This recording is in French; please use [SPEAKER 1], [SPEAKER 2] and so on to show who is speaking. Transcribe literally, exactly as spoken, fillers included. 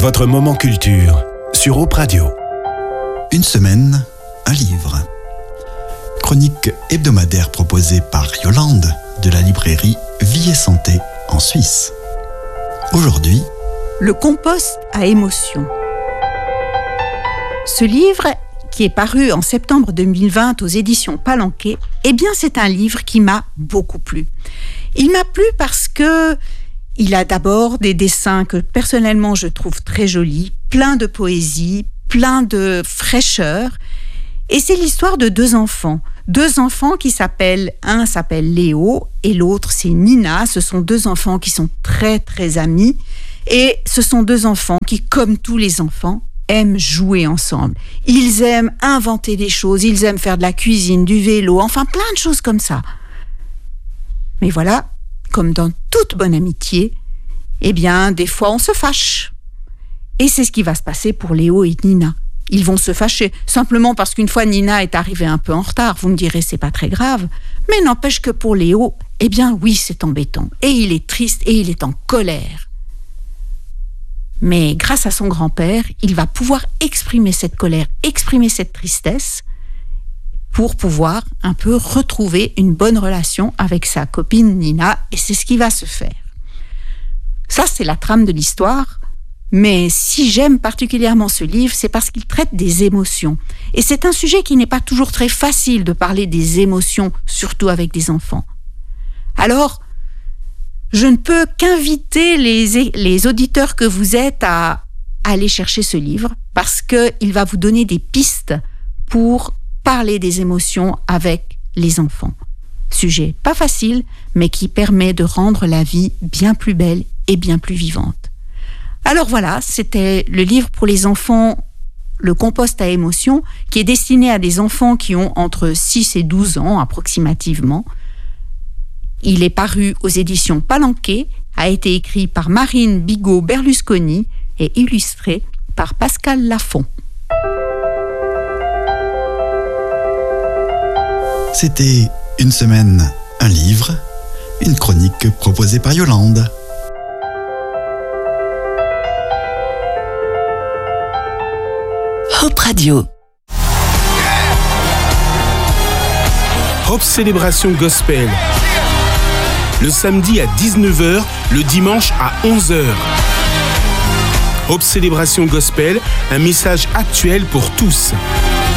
[SPEAKER 1] votre moment culture sur Hope Radio.
[SPEAKER 2] Une semaine, un livre. Chronique hebdomadaire proposée par Yolande de la librairie Vie et Santé en Suisse. Aujourd'hui,
[SPEAKER 3] Le compost à émotions. Ce livre, qui est paru en septembre deux mille vingt aux éditions Palanquet, eh bien c'est un livre qui m'a beaucoup plu. Il m'a plu parce que il a d'abord des dessins que personnellement je trouve très jolis, plein de poésie, plein de fraîcheur. Et c'est l'histoire de deux enfants. Deux enfants qui s'appellent, un s'appelle Léo et l'autre c'est Nina. Ce sont deux enfants qui sont très très amis. Et ce sont deux enfants qui, comme tous les enfants, aiment jouer ensemble. Ils aiment inventer des choses, ils aiment faire de la cuisine, du vélo, enfin plein de choses comme ça. Mais voilà, comme dans toute bonne amitié, eh bien, des fois on se fâche. Et c'est ce qui va se passer pour Léo et Nina. Ils vont se fâcher, simplement parce qu'une fois Nina est arrivée un peu en retard. Vous me direz, c'est pas très grave. Mais n'empêche que pour Léo, eh bien oui, c'est embêtant. Et il est triste et il est en colère. Mais grâce à son grand-père, il va pouvoir exprimer cette colère, exprimer cette tristesse pour pouvoir un peu retrouver une bonne relation avec sa copine Nina, et c'est ce qui va se faire. Ça, c'est la trame de l'histoire, mais si j'aime particulièrement ce livre, c'est parce qu'il traite des émotions. Et c'est un sujet qui n'est pas toujours très facile de parler des émotions, surtout avec des enfants. Alors, je ne peux qu'inviter les, les auditeurs que vous êtes à, à aller chercher ce livre parce qu'il va vous donner des pistes pour parler des émotions avec les enfants. Sujet pas facile, mais qui permet de rendre la vie bien plus belle et bien plus vivante. Alors voilà, c'était le livre pour les enfants, Le compost à émotions, qui est destiné à des enfants qui ont entre six et douze ans approximativement. Il est paru aux éditions Palanquet, a été écrit par Marine Bigot-Berlusconi et illustré par Pascal Lafont.
[SPEAKER 2] c'était Une semaine, un livre, une chronique proposée par Yolande.
[SPEAKER 4] Hope Radio.
[SPEAKER 1] Hope Célébration Gospel. Le samedi à dix-neuf heures, le dimanche à onze heures. Hope Célébration Gospel, un message actuel pour tous.